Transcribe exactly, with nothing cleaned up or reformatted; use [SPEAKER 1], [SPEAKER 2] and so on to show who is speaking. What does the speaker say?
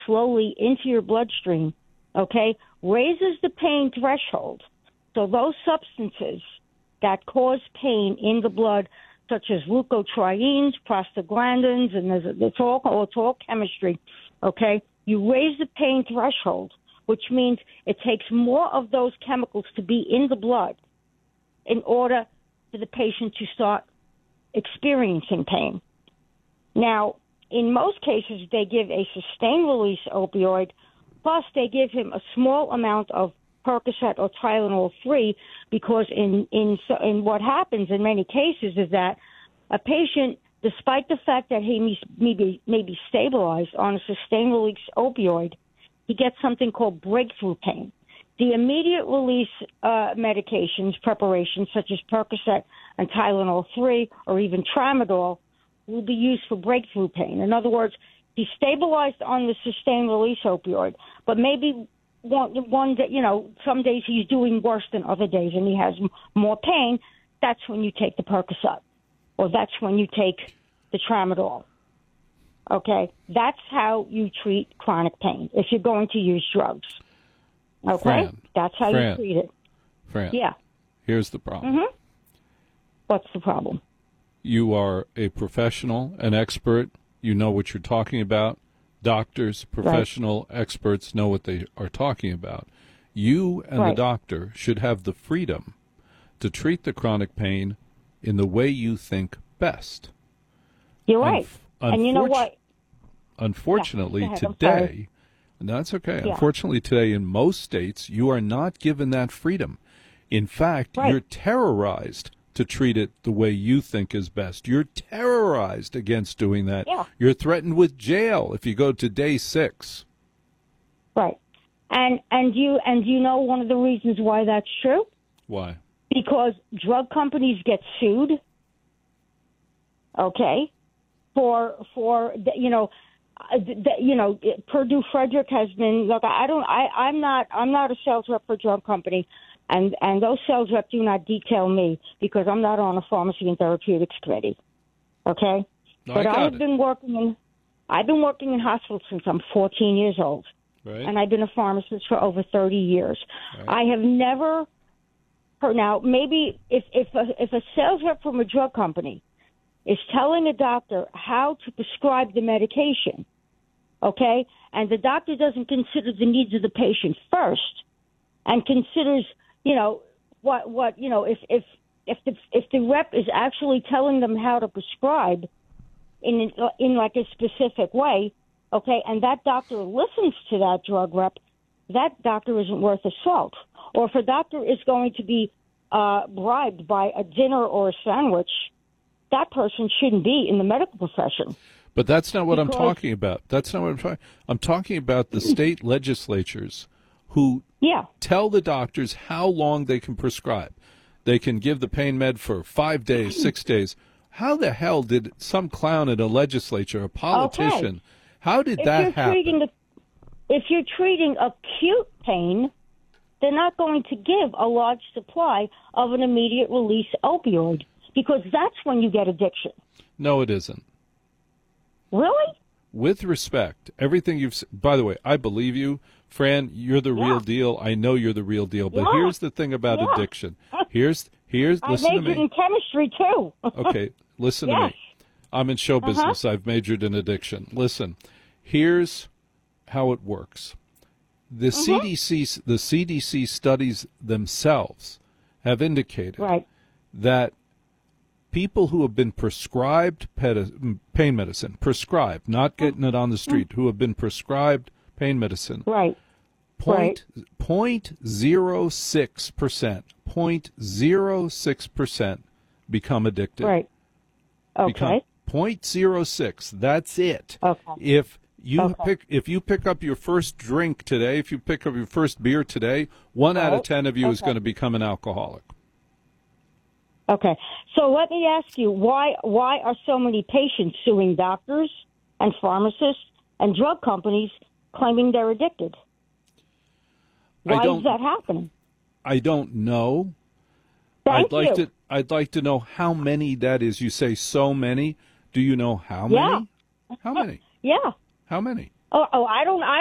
[SPEAKER 1] slowly into your bloodstream, okay, raises the pain threshold. So those substances that cause pain in the blood, such as leukotrienes, prostaglandins, and there's, it's all it's all chemistry, okay? You raise the pain threshold, which means it takes more of those chemicals to be in the blood in order for the patient to start experiencing pain. Now, in most cases, they give a sustained-release opioid, plus they give him a small amount of Percocet or Tylenol three, because in, in, in what happens in many cases is that a patient, despite the fact that he may be, may be stabilized on a sustained-release opioid, he gets something called breakthrough pain. The immediate release uh, medications, preparations such as Percocet and Tylenol three, or even Tramadol, will be used for breakthrough pain. In other words, he's stabilized on the sustained release opioid, but maybe one, one day, you know, some days he's doing worse than other days and he has m- more pain. That's when you take the Percocet, or that's when you take the Tramadol. Okay? That's how you treat chronic pain if you're going to use drugs. Okay?
[SPEAKER 2] Fran,
[SPEAKER 1] That's how
[SPEAKER 2] Fran,
[SPEAKER 1] you treat it.
[SPEAKER 2] Fran,
[SPEAKER 1] Yeah.
[SPEAKER 2] here's the problem.
[SPEAKER 1] Mm-hmm. What's the problem?
[SPEAKER 2] You are a professional, an expert. You know what you're talking about. Doctors, professional right. experts know what they are talking about. You and
[SPEAKER 1] right.
[SPEAKER 2] the doctor should have the freedom to treat the chronic pain in the way you think best.
[SPEAKER 1] You're right. Unf- and you know what?
[SPEAKER 2] Unfortunately,
[SPEAKER 1] yeah,
[SPEAKER 2] today, and that's okay.
[SPEAKER 1] Yeah.
[SPEAKER 2] Unfortunately, today in most states, you are not given that freedom. In fact,
[SPEAKER 1] right.
[SPEAKER 2] you're terrorized to treat it the way you think is best. You're terrorized against doing that.
[SPEAKER 1] Yeah.
[SPEAKER 2] You're threatened with jail if you go to day six.
[SPEAKER 1] Right. And and you and you know one of the reasons why that's true?
[SPEAKER 2] Why?
[SPEAKER 1] Because drug companies get sued. Okay? For for you know uh, the, you know Purdue Frederick has been look I don't I I'm not I'm not a sales rep for a drug company. And and those sales reps do not detail me because I'm not on a pharmacy and therapeutics committee, okay?
[SPEAKER 2] No,
[SPEAKER 1] but
[SPEAKER 2] I,
[SPEAKER 1] I have
[SPEAKER 2] it.
[SPEAKER 1] been working in I've been working in hospitals since I'm fourteen years old,
[SPEAKER 2] right.
[SPEAKER 1] and I've been a pharmacist for over thirty years.
[SPEAKER 2] Right.
[SPEAKER 1] I have never heard now. Maybe if if a, if a sales rep from a drug company is telling a doctor how to prescribe the medication, okay, and the doctor doesn't consider the needs of the patient first, and considers You know what? What you know? If if if the if the rep is actually telling them how to prescribe in in like a specific way, okay, and that doctor listens to that drug rep, that doctor isn't worth a salt. Or if a doctor is going to be uh, bribed by a dinner or a sandwich, that person shouldn't be in the medical profession.
[SPEAKER 2] But that's not what
[SPEAKER 1] because,
[SPEAKER 2] I'm talking about. That's not what I'm talking. I'm talking about the state legislatures who
[SPEAKER 1] yeah.
[SPEAKER 2] tell the doctors how long they can prescribe. They can give the pain med for five days, six days. How the hell did some clown in a legislature, a politician,
[SPEAKER 1] okay.
[SPEAKER 2] how did
[SPEAKER 1] if
[SPEAKER 2] that
[SPEAKER 1] you're
[SPEAKER 2] happen?
[SPEAKER 1] Treating the, if you're treating acute pain, they're not going to give a large supply of an immediate release opioid because that's when you get addiction.
[SPEAKER 2] No, it isn't.
[SPEAKER 1] Really?
[SPEAKER 2] With respect, everything you've said, by the way, I believe you. Fran, you're the
[SPEAKER 1] yeah.
[SPEAKER 2] real deal. I know you're the real deal. But
[SPEAKER 1] yeah.
[SPEAKER 2] here's the thing about
[SPEAKER 1] yeah.
[SPEAKER 2] addiction. Here's, here's,
[SPEAKER 1] I
[SPEAKER 2] listen to
[SPEAKER 1] majored
[SPEAKER 2] me.
[SPEAKER 1] in chemistry, too.
[SPEAKER 2] Okay, listen
[SPEAKER 1] yes.
[SPEAKER 2] to me. I'm in show
[SPEAKER 1] uh-huh.
[SPEAKER 2] business. I've majored in addiction. Listen, here's how it works. The
[SPEAKER 1] uh-huh.
[SPEAKER 2] C D C, the C D C studies themselves have indicated
[SPEAKER 1] right.
[SPEAKER 2] that people who have been prescribed pedi- pain medicine, prescribed, not getting it on the street, mm-hmm. who have been prescribed pain medicine,
[SPEAKER 1] right,
[SPEAKER 2] point,
[SPEAKER 1] right.
[SPEAKER 2] point zero six percent, point zero six percent become addicted.
[SPEAKER 1] Right. Okay.
[SPEAKER 2] Become point zero six. That's it.
[SPEAKER 1] Okay.
[SPEAKER 2] If you
[SPEAKER 1] okay.
[SPEAKER 2] pick, if you pick up your first drink today, if you pick up your first beer today, one
[SPEAKER 1] right.
[SPEAKER 2] out of ten of you
[SPEAKER 1] okay.
[SPEAKER 2] is going to become an alcoholic.
[SPEAKER 1] Okay. So let me ask you, why why are so many patients suing doctors and pharmacists and drug companies claiming they're addicted? Why is that happening?
[SPEAKER 2] I don't know.
[SPEAKER 1] Thank
[SPEAKER 2] I'd like
[SPEAKER 1] you.
[SPEAKER 2] to I'd like to know how many that is. You say so many. Do you know how
[SPEAKER 1] yeah.
[SPEAKER 2] many? How many?
[SPEAKER 1] yeah.
[SPEAKER 2] How many?
[SPEAKER 1] Oh, oh, I don't. I